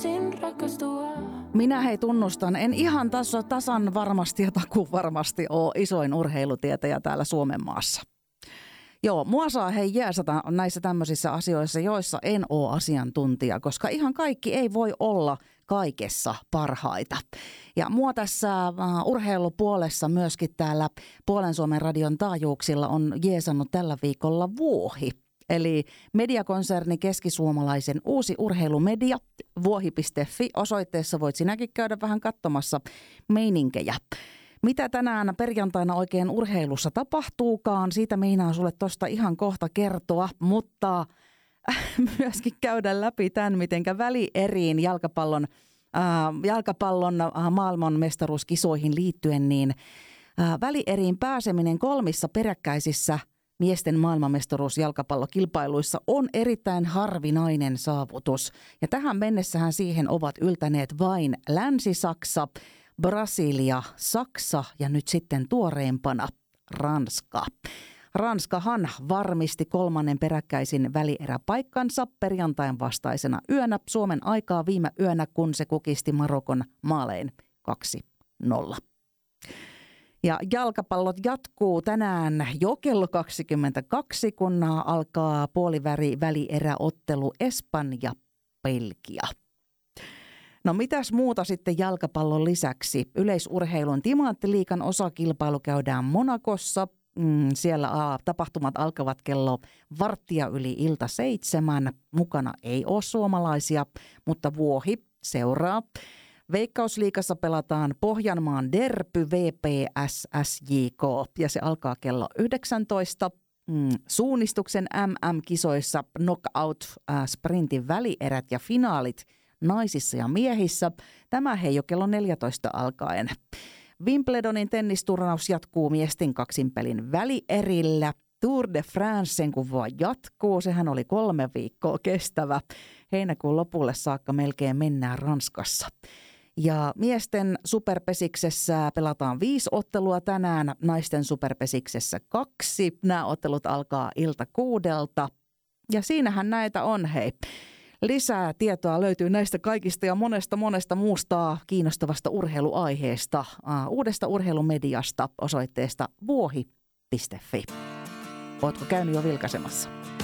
osasin rakastua. Minä tunnustan, en ihan tasan varmasti ja takuun varmasti ole isoin urheilutietäjä täällä Suomen maassa. Joo, mua saa jeesata näissä tämmöisissä asioissa, joissa en ole asiantuntija, koska ihan kaikki ei voi olla kaikessa parhaita. Ja mua tässä urheilupuolessa myöskin täällä Puolen Suomen radion taajuuksilla on jeesannut tällä viikolla Vuohi. Eli mediakonserni keskisuomalaisen uusi urheilumedia, vuohi.fi, osoitteessa voit sinäkin käydä vähän katsomassa meininkejä. Mitä tänään perjantaina oikein urheilussa tapahtuukaan, siitä meinaan sulle tosta ihan kohta kertoa, mutta myöskin käydä läpi tämän, mitenkä välieriin jalkapallon maailmanmestaruuskisoihin liittyen, niin välieriin pääseminen 3 peräkkäisissä miesten maailmanmestaruusjalkapallokilpailuissa on erittäin harvinainen saavutus. Ja tähän mennessähän siihen ovat yltäneet vain Länsi-Saksa, Brasilia, Saksa ja nyt sitten tuoreempana Ranska. Ranskahan varmisti 3. peräkkäisin välieräpaikkansa perjantain vastaisena yönä Suomen aikaa viime yönä, kun se kukisti Marokon maalein 2-0. Ja jalkapallot jatkuu tänään jo kello 22, kun alkaa puolivälieräottelu Espanja-Belgia. No mitäs muuta sitten jalkapallon lisäksi? Yleisurheilun Timanttiliigan osakilpailu käydään Monacossa. Siellä tapahtumat alkavat kello 6:15. Mukana ei ole suomalaisia, mutta Vuohi seuraa. Veikkausliigassa pelataan Pohjanmaan derby VPS SJK ja se alkaa kello 19. Suunnistuksen MM-kisoissa knockout-sprintin välierät ja finaalit naisissa ja miehissä. Tämä jo kello 14 alkaen. Wimbledonin tennisturnaus jatkuu miesten kaksinpelin välierillä. Tour de Francen kuva jatkuu. Sehän oli 3 viikkoa kestävä. Heinäkuun lopulle saakka melkein mennään Ranskassa. Ja miesten superpesiksessä pelataan 5 ottelua tänään, naisten superpesiksessä 2. Nämä ottelut alkaa ilta 6. Ja siinähän näitä on, hei. Lisää tietoa löytyy näistä kaikista ja monesta muusta kiinnostavasta urheiluaiheesta, uudesta urheilumediasta osoitteesta vuohi.fi. Ootko käynyt jo vilkaisemassa?